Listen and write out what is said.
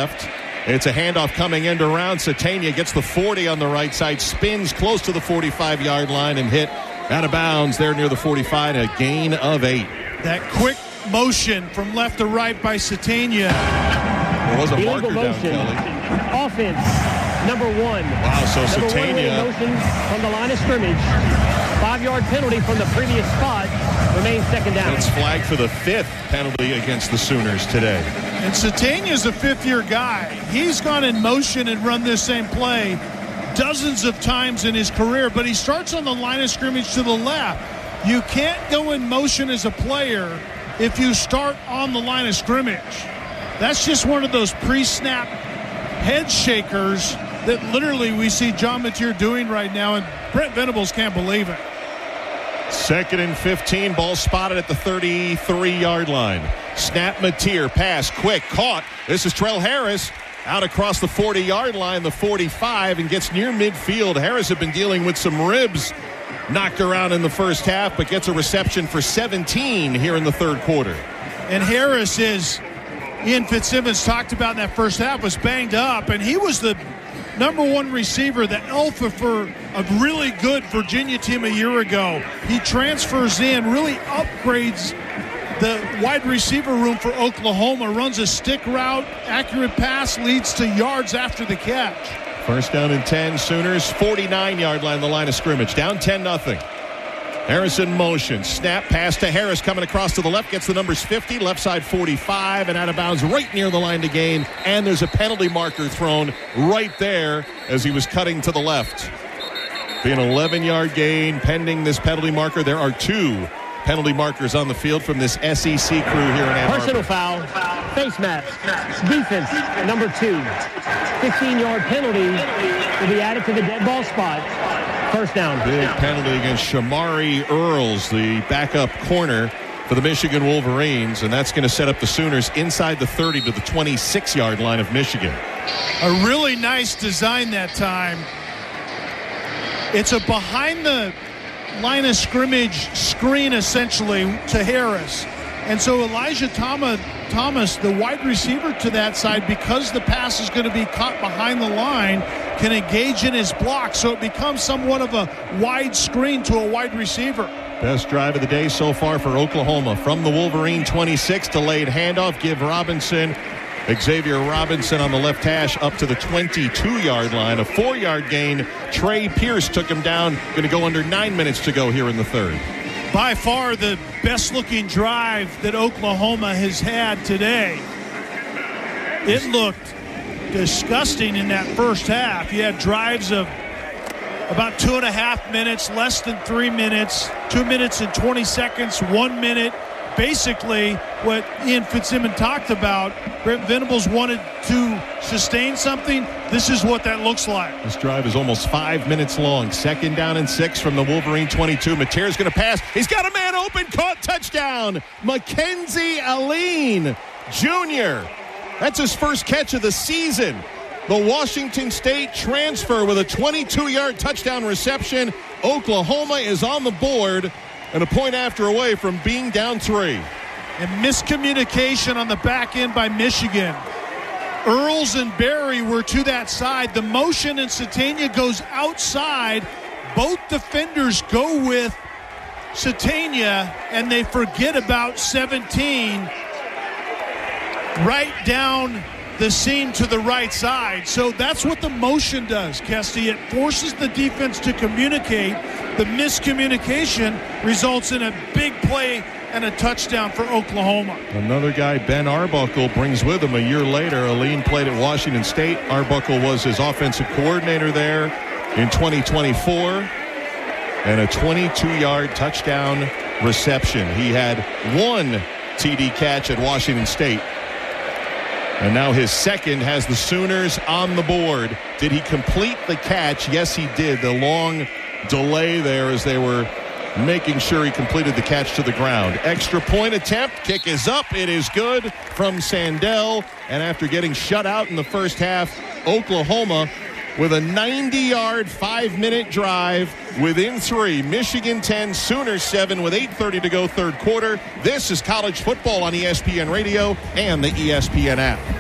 left. It's a handoff coming into round. Satania gets the 40 on the right side, spins close to the 45-yard line and hit out of bounds there near the 45, a gain of 8. That quick motion from left to right by Satania. There was a marker down, Kelly. Offense, number 1. Wow, so number Satania. 1 motion from the line of scrimmage. 5-yard penalty from the previous spot. Remains second down. It's flagged for the 5th penalty against the Sooners today. And Satania's a 5th-year guy. He's gone in motion and run this same play dozens of times in his career, but he starts on the line of scrimmage to the left. You can't go in motion as a player if you start on the line of scrimmage. That's just one of those pre-snap head shakers that literally we see John Mateer doing right now, and Brent Venables can't believe it. 2nd and 15, ball spotted at the 33-yard line. Snap, Mateer, pass, quick, caught. This is Trell Harris out across the 40-yard line, the 45, and gets near midfield. Harris had been dealing with some ribs knocked around in the first half, but gets a reception for 17 here in the third quarter. And Harris is, Ian Fitzsimmons talked about in that first half, was banged up, and he was the number 1 receiver, the alpha for a really good Virginia team a year ago. He transfers in, really upgrades the wide receiver room for Oklahoma, runs a stick route, accurate pass, leads to yards after the catch. First down and 10, Sooners, 49-yard line, the line of scrimmage, down 10-0. Harris in motion, snap, pass to Harris, coming across to the left, gets the numbers 50, left side 45, and out of bounds right near the line to gain, and there's a penalty marker thrown right there as he was cutting to the left. Be an 11-yard gain pending this penalty marker. There are 2 penalty markers on the field from this SEC crew here in Ann Arbor. Personal foul, face mask, defense, number 2. 15-yard penalty will be added to the dead ball spot. First down. Big penalty against Shamari Earls, the backup corner for the Michigan Wolverines, and that's going to set up the Sooners inside the 30 to the 26-yard line of Michigan. A really nice design that time. It's a behind the line of scrimmage screen essentially to Harris. And so Elijah Thomas, the wide receiver to that side, because the pass is going to be caught behind the line, can engage in his block. So it becomes somewhat of a wide screen to a wide receiver. Best drive of the day so far for Oklahoma. From the Wolverine 26, delayed handoff. Give Xavier Robinson on the left hash up to the 22-yard line. A 4-yard gain. Trey Pierce took him down. Going to go under 9 minutes to go here in the third. By far the best-looking drive that Oklahoma has had today. It looked disgusting in that first half. You had drives of about 2.5 minutes, less than 3 minutes, 2 minutes and 20 seconds, 1 minute. Basically, what Ian Fitzsimmons talked about, Brent Venables wanted to sustain something. This is what that looks like. This drive is almost 5 minutes long. 2nd down and 6 from the Wolverine 22. Mateer's going to pass. He's got a man open. Caught. Touchdown. Mackenzie Aline Jr. That's his first catch of the season. The Washington State transfer with a 22-yard touchdown reception. Oklahoma is on the board and a point after away from being down 3. And miscommunication on the back end by Michigan. Earls and Berry were to that side. The motion in Satania goes outside. Both defenders go with Satania, and they forget about 17 right down the seam to the right side. So that's what the motion does, Kesty. It forces the defense to communicate. The miscommunication results in a big play and a touchdown for Oklahoma. Another guy, Ben Arbuckle, brings with him a year later. Aline played at Washington State. Arbuckle was his offensive coordinator there in 2024. And a 22-yard touchdown reception. He had 1 TD catch at Washington State. And now his second has the Sooners on the board. Did he complete the catch? Yes, he did. The long delay there as they were making sure he completed the catch to the ground. Extra point attempt. Kick is up. It is good from Sandell. And after getting shut out in the first half, Oklahoma with a 90-yard, 5-minute drive within 3. Michigan 10, Sooners 7 with 8:30 to go third quarter. This is college football on ESPN Radio and the ESPN app.